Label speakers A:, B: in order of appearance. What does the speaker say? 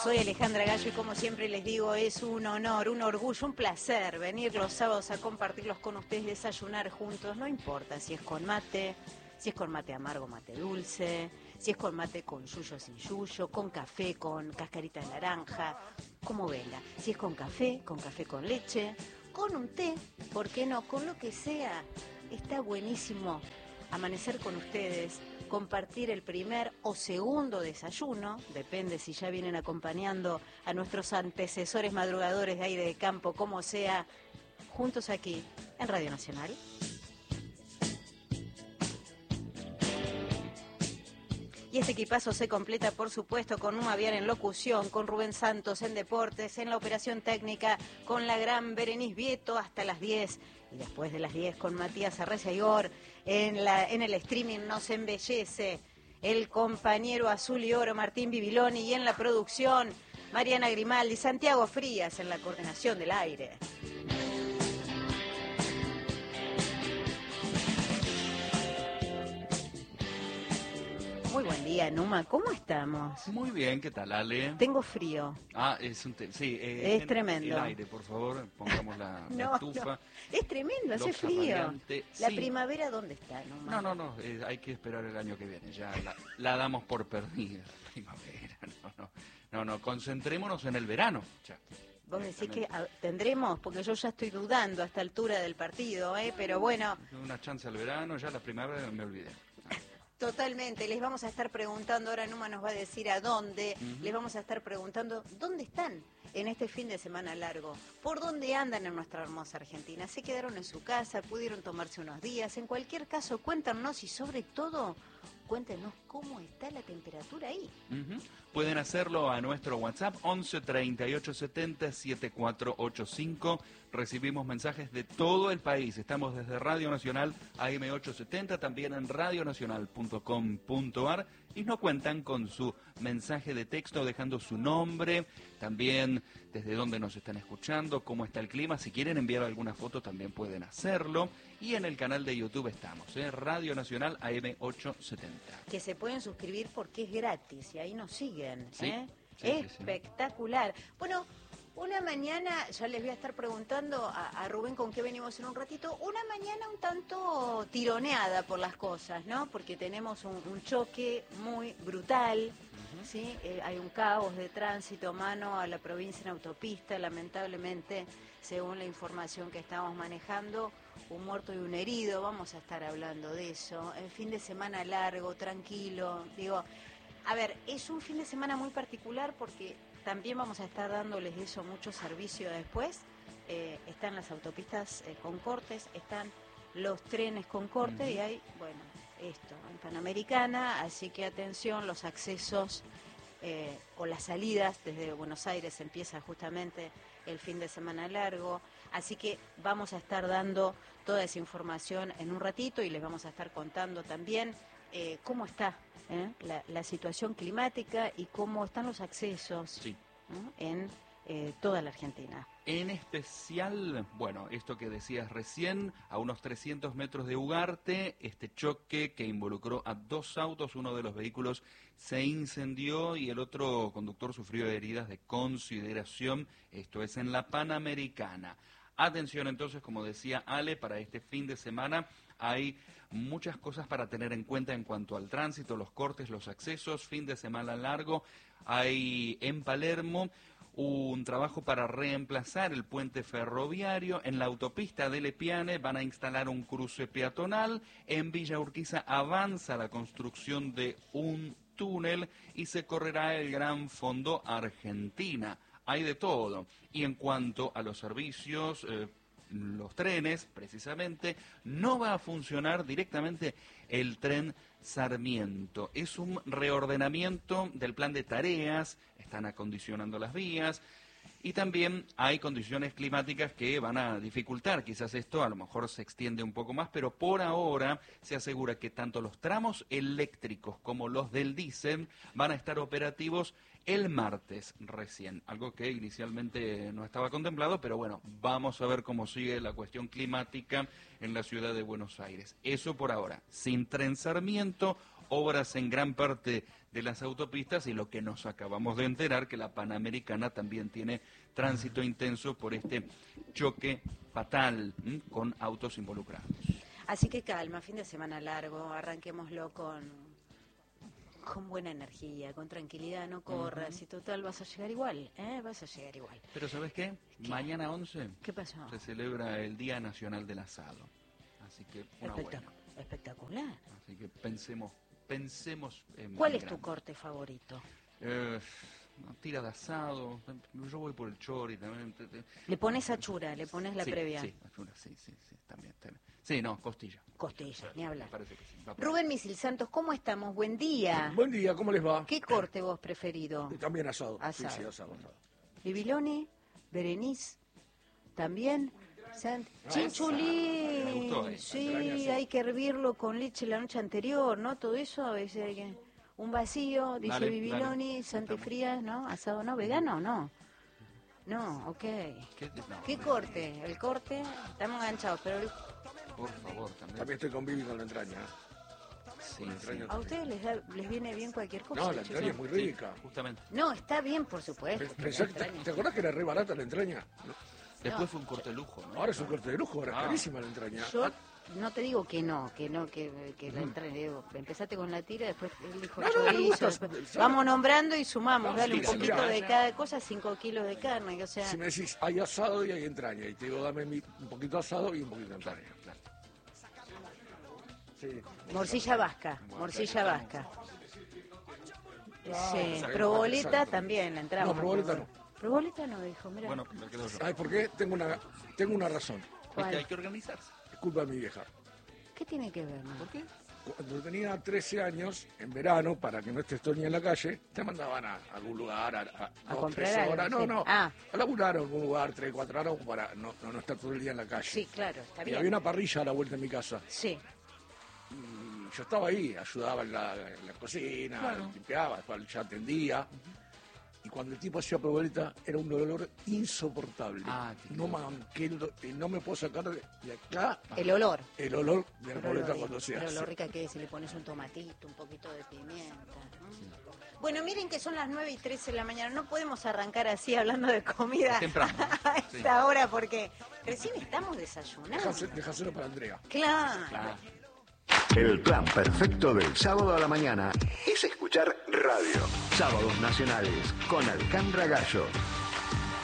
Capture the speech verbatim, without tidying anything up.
A: Soy Alejandra Gallo y como siempre les digo, es un honor, un orgullo, un placer venir los sábados a compartirlos con ustedes, desayunar juntos, no importa si es con mate, si es con mate amargo, mate dulce, si es con mate con yuyo sin yuyo, con café, con cascarita de naranja, como venga. Si es con café, con café con leche, con un té, ¿por qué no? Con lo que sea, está buenísimo amanecer con ustedes, compartir el primer o segundo desayuno, depende si ya vienen acompañando a nuestros antecesores madrugadores de aire de campo, como sea, juntos aquí en Radio Nacional. Y este equipazo se completa, por supuesto, con Numa Viar en locución, con Rubén Santos en deportes, en la operación técnica, con la gran Berenice Vieto hasta las diez. Y después de las diez con Matías Arreciaigor, en, la, en el streaming nos embellece el compañero azul y oro Martín Bibiloni, y en la producción Mariana Grimaldi, Santiago Frías en la coordinación del aire. Muy buen día, Numa. ¿Cómo estamos?
B: Muy bien, ¿qué tal, Ale?
A: Tengo frío.
B: Ah, es un te sí. Eh,
A: es tremendo.
B: El aire, por favor, pongamos la,
A: no,
B: la estufa.
A: No. Es tremendo, hace frío. ¿La
B: sí.
A: primavera dónde está, Numa?
B: No, no, no, eh, hay que esperar el año que viene. Ya la, la damos por perdida. Primavera, no, no. No, no, concentrémonos en el verano. Ya.
A: Vos decís que tendremos, porque yo ya estoy dudando a esta altura del partido, ¿eh? Pero bueno.
B: Una chance al verano, ya la primavera me olvidé.
A: Totalmente, les vamos a estar preguntando, ahora Numa nos va a decir a dónde, uh-huh. Les vamos a estar preguntando dónde están en este fin de semana largo, por dónde andan en nuestra hermosa Argentina, se quedaron en su casa, pudieron tomarse unos días, en cualquier caso cuéntanos y sobre todo cuéntenos cómo está la temperatura ahí.
B: Uh-huh. Pueden hacerlo a nuestro WhatsApp once treinta y ocho setenta setenta y cuatro ochenta y cinco. Recibimos mensajes de todo el país. Estamos desde Radio Nacional A M ochocientos setenta, también en radio nacional punto com punto a r, y nos cuentan con su mensaje de texto dejando su nombre, también desde dónde nos están escuchando, cómo está el clima. Si quieren enviar alguna foto también pueden hacerlo. Y en el canal de YouTube estamos, ¿eh? Radio Nacional A M ochocientos setenta.
A: Que se pueden suscribir porque es gratis y ahí nos siguen.
B: Sí,
A: ¿eh?
B: sí,
A: Espectacular. Sí, sí. Bueno, una mañana, ya les voy a estar preguntando a, a Rubén con qué venimos en un ratito, una mañana un tanto tironeada por las cosas, ¿no? Porque tenemos un, un choque muy brutal, uh-huh. ¿Sí? Eh, hay un caos de tránsito a mano a la provincia en autopista, lamentablemente, según la información que estamos manejando, un muerto y un herido, vamos a estar hablando de eso. El fin de semana largo, tranquilo, digo, a ver, es un fin de semana muy particular porque también vamos a estar dándoles eso mucho servicio después. Eh, están las autopistas eh, con cortes, están los trenes con corte uh-huh. Y hay, bueno, esto, en Panamericana, así que atención, los accesos eh, o las salidas desde Buenos Aires empieza justamente el fin de semana largo, así que vamos a estar dando toda esa información en un ratito y les vamos a estar contando también eh, cómo está ¿eh? la, la situación climática y cómo están los accesos
B: sí.
A: ¿no? en eh, toda la Argentina.
B: En especial, bueno, esto que decías recién, a unos trescientos metros de Ugarte, este choque que involucró a dos autos, uno de los vehículos se incendió y el otro conductor sufrió heridas de consideración, esto es en la Panamericana. Atención entonces, como decía Ale, para este fin de semana hay muchas cosas para tener en cuenta en cuanto al tránsito, los cortes, los accesos, fin de semana largo. Hay en Palermo un trabajo para reemplazar el puente ferroviario. En la autopista de Lepiane van a instalar un cruce peatonal. En Villa Urquiza avanza la construcción de un túnel y se correrá el Gran Fondo Argentina. Hay de todo. Y en cuanto a los servicios, eh, los trenes, precisamente, no va a funcionar directamente el tren Sarmiento. Es un reordenamiento del plan de tareas, están acondicionando las vías y también hay condiciones climáticas que van a dificultar. Quizás esto a lo mejor se extiende un poco más, pero por ahora se asegura que tanto los tramos eléctricos como los del diésel van a estar operativos el martes recién, algo que inicialmente no estaba contemplado, pero bueno, vamos a ver cómo sigue la cuestión climática en la ciudad de Buenos Aires. Eso por ahora, sin tren Sarmiento, obras en gran parte de las autopistas y lo que nos acabamos de enterar, que la Panamericana también tiene tránsito intenso por este choque fatal ¿m? con autos involucrados.
A: Así que calma, fin de semana largo, arranquémoslo con, con buena energía, con tranquilidad, no corras, uh-huh. y total vas a llegar igual, ¿eh? Vas a llegar igual.
B: Pero ¿sabes qué?
A: ¿Qué?
B: Mañana once
A: ¿Qué pasó?
B: Se celebra el Día Nacional del Asado, así que una
A: Espectac-
B: buena.
A: Espectacular.
B: Así que pensemos, pensemos en
A: ¿Cuál
B: en
A: es tu
B: grande.
A: corte favorito?
B: Eh, tira de asado, yo voy por el chori también. te- te-
A: Le pones achura, le pones la
B: sí,
A: previa.
B: Sí, achura, sí, sí, sí, también, también. Sí, no, costilla.
A: Costilla, ni hablar.
B: Me parece que sí, va por
A: Rubén Misil Santos, ¿cómo estamos? Buen día.
C: Buen día, ¿cómo les va?
A: ¿Qué corte vos preferido?
C: También asado.
A: Asado.
C: Sí, sí, asado, asado.
A: Bibiloni, Berenice, también. Sant-
B: Me
A: Chinchulín,
B: gustó esa,
A: sí,
C: entraña, sí.
A: hay que hervirlo con leche la noche anterior, ¿no? Todo eso a veces hay que... Un vacío, dice
B: Dale,
A: Bibiloni,
B: dale.
A: Santifrías, ¿no? Asado, ¿no? ¿Vegano? No. No, ok.
B: ¿Qué, no,
A: ¿Qué corte? El corte, estamos enganchados, pero el-
B: Por favor, también.
C: También estoy con Vivi con la entraña.
B: Sí,
C: con la
B: sí,
C: entraña.
A: a ustedes les, da- les viene bien cualquier cosa.
C: No, la
A: chicos.
C: entraña es muy
B: sí,
C: rica.
B: justamente.
A: No, está bien, por supuesto.
C: Pe-
A: que
C: pensá
A: la
C: que te,
A: entraña-
C: ¿Te acordás que era re barata la entraña? No.
B: Después
A: No.
B: fue un corte de lujo, ¿no?
C: Ahora es un corte de lujo, ahora es
B: Ah.
C: carísima la entraña.
A: Yo
C: Ah,
A: no te digo que no, que no, que, que la entraña, digo, empezaste con la tira, después él dijo
C: No, no, no, me
A: chorizo,
C: gusta,
A: después-
C: ¿sabes?
A: vamos nombrando y sumamos,
C: No,
A: dale un
C: mira,
A: poquito
C: mira,
A: de
B: ya.
A: cada cosa, cinco kilos de carne, o sea,
C: Si me decís, hay asado y hay entraña, y te digo, dame mi- un poquito de asado y un poquito de
B: Claro,
C: entraña.
B: claro.
C: Sí.
A: morcilla vasca,
B: Bueno,
A: morcilla
B: ya
A: vasca.
C: Ah,
A: Sí,
C: exacto,
A: proboleta
C: exacto.
A: también la entramos.
C: No, proboleta no.
A: Proboleta no dijo, mira.
B: Bueno, me quedo yo.
C: ¿Sabes por qué? Tengo una, tengo una razón.
B: Es
A: ¿Cuál?
B: que hay que organizarse.
C: Es culpa de mi vieja.
A: ¿Qué tiene que ver, no?
B: ¿Por qué?
C: Cuando tenía trece años, en verano, para que no estés todo el día en la calle, te mandaban a algún lugar a, a, dos,
A: comprar
C: tres
A: algo,
C: horas. No,
A: sí.
C: no,
A: Ah.
C: a laburar en algún lugar, tres, cuatro horas, para no, no, no estar todo el día en la calle.
A: Sí, claro, está
C: Y
A: bien.
C: había una parrilla a la vuelta de mi casa.
A: Sí,
C: Y yo estaba ahí, ayudaba en la, en la cocina,
B: Claro.
C: limpiaba, después ya atendía. Y cuando el tipo hacía proboleta, era un olor insoportable.
B: Ah, te
C: no,
B: creo.
C: manqué el do- y no me puedo sacar de, de acá
A: el olor.
C: el olor de la
A: Pero
C: proboleta
A: lo,
C: cuando se
A: pero
C: hace.
A: lo rica que es si le pones un tomatito, un poquito de pimienta. ¿no? Bueno, miren que son las nueve y trece de la mañana. No podemos arrancar así hablando de comida
B: Temprano,
A: a
B: sí.
A: esta hora porque recién estamos desayunando.
C: Dejase- Dejáselo para Andrea.
A: Claro.
B: Claro.
D: El plan perfecto del sábado a la mañana es escuchar radio. Sábados nacionales con Alejandra Gallo.